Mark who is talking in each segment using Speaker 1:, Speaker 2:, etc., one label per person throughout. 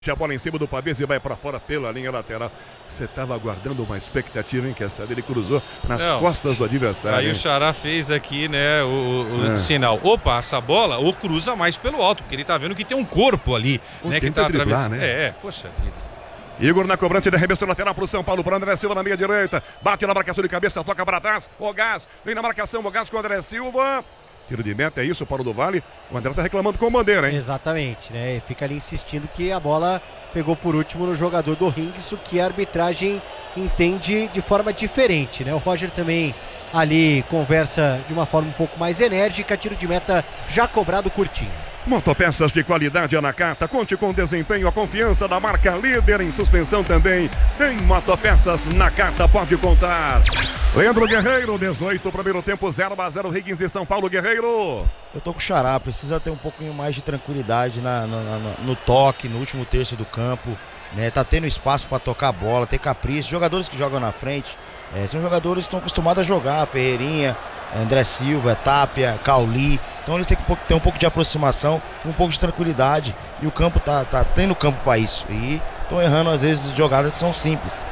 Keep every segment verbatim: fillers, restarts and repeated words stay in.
Speaker 1: A bola em cima do Pavês e vai para fora pela linha lateral. Você estava aguardando uma expectativa, hein? Que essa dele cruzou nas Não, costas do adversário.
Speaker 2: Aí hein? O Xará fez aqui, né, o, o é. sinal. Ou passa a bola ou cruza mais pelo alto, porque ele tá vendo que tem um corpo ali, o né? Que tá atravessando.
Speaker 1: Né?
Speaker 2: É, é, poxa vida.
Speaker 1: Igor na cobrança de arremesso lateral para o São Paulo, para André Silva na meia direita. Bate na marcação de cabeça, toca para trás. O Gás vem na marcação, o Gás com o André Silva. Tiro de meta, é isso, Paulo do Vale. O André tá reclamando com o Bandeira, hein?
Speaker 3: Exatamente, né? Ele fica ali insistindo que a bola pegou por último no jogador do Rings, o que a arbitragem entende de forma diferente, né? O Roger também ali conversa de uma forma um pouco mais enérgica, tiro de meta já cobrado curtinho.
Speaker 1: Motopeças de qualidade Anacata, conte com o desempenho, a confiança da marca líder em suspensão também. Tem Motopeças Nakata, pode contar. Leandro Guerreiro, dezoito, primeiro tempo, zero a zero, Higgins e São Paulo. Guerreiro.
Speaker 4: Eu tô com o Xará, precisa ter um pouquinho mais de tranquilidade na, na, na, no toque, no último terço do campo, né? Tá tendo espaço para tocar a bola, ter capricho. Jogadores que jogam na frente, é, são jogadores que estão acostumados a jogar, Ferreirinha, André Silva, Tapia, Cauli. Então eles têm que ter um pouco de aproximação, um pouco de tranquilidade. E o campo tá, tá tendo campo para isso. E estão errando às vezes jogadas que são simples.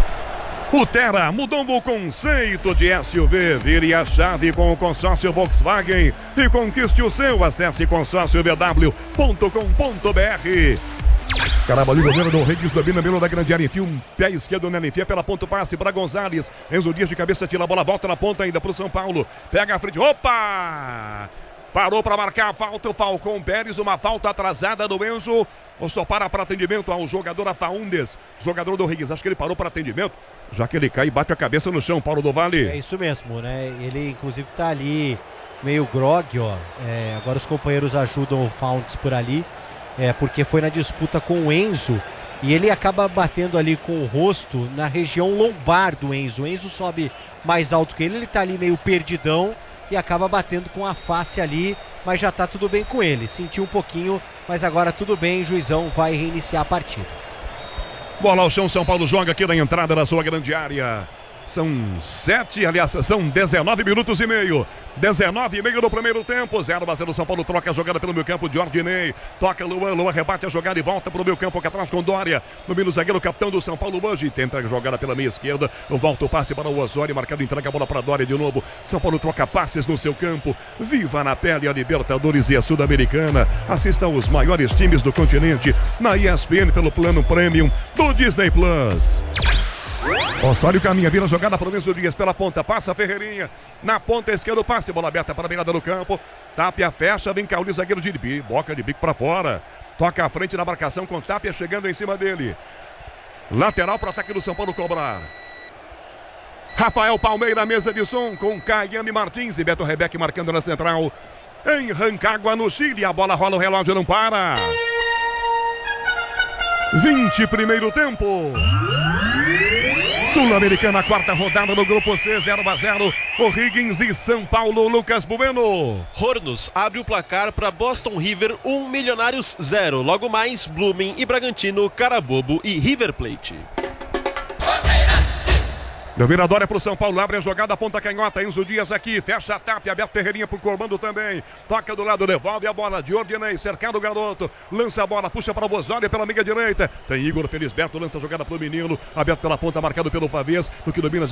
Speaker 1: O Terra mudou o conceito de S U V. Vire a chave com o consórcio Volkswagen e conquiste o seu. Acesse consórcio v w ponto com ponto b r. Carabalho, goleiro do Reis, domina meio da grande área, enfia um pé esquerdo na enfia pela ponta, passe para Gonzalez. Enzo Dias de cabeça, tira a bola, volta na ponta ainda para o São Paulo. Pega a frente, opa! Parou para marcar a falta o Falcão Pérez, uma falta atrasada do Enzo. Ou só para para atendimento ao jogador Afaúndes, jogador do Reis. Acho que ele parou para atendimento, já que ele cai e bate a cabeça no chão, Paulo do Vale.
Speaker 3: É isso mesmo, né? Ele inclusive tá ali meio grog, ó. É, agora os companheiros ajudam o Faundes por ali. É, porque foi na disputa com o Enzo e ele acaba batendo ali com o rosto na região lombar do Enzo. O Enzo sobe mais alto que ele, ele tá ali meio perdidão e acaba batendo com a face ali, mas já tá tudo bem com ele. Sentiu um pouquinho, mas agora tudo bem, o juizão vai reiniciar a partida.
Speaker 1: Bola ao chão, São Paulo joga aqui na entrada da sua grande área. São sete, aliás, são dezenove minutos e meio. dezenove e meio no primeiro tempo. zero a zero, São Paulo troca a jogada pelo meio campo. Jordinei toca Luan. Luan rebate a jogada e volta para o meio campo aqui atrás com Dória. No meio zagueiro, capitão do São Paulo hoje. Tenta a jogada pela meia esquerda. Volta o passe para o Osório. Marcado, entrega a bola para Dória de novo. São Paulo troca passes no seu campo. Viva na pele a Libertadores e a Sul-Americana. Assista aos maiores times do continente na E S P N pelo plano Premium do Disney Plus. Osório caminha, vira jogada para o Enzo Dias pela ponta, passa a Ferreirinha, na ponta esquerda o passe, bola aberta para a beirada do campo, Tapia fecha, vem Cauli, zagueiro de bico, boca de bico para fora, toca à frente na marcação com Tapia chegando em cima dele, lateral para o ataque do São Paulo cobrar. Rafael Palmeira, mesa de som com Caiane Martins e Beto Rebeck marcando na central, em Rancagua no Chile, a bola rola, o relógio não para. vinte primeiro tempo. Sul-Americana, quarta rodada no Grupo C, zero a zero, o Higgins e São Paulo, Lucas Bueno.
Speaker 5: Hornos abre o placar para Boston River, um Milionários zero. Logo mais, Blooming e Bragantino, Carabobo e River Plate.
Speaker 1: Domina Dória para o São Paulo, abre a jogada, ponta canhota, Enzo Dias aqui, fecha a Tapia, aberto Ferreirinha para o Comando também, toca do lado, devolve a bola de Ordinei, cercado o garoto, lança a bola, puxa para o Osório pela meia direita, tem Igor Felisberto, lança a jogada para o menino, aberto pela ponta, marcado pelo Pavês, do que domina já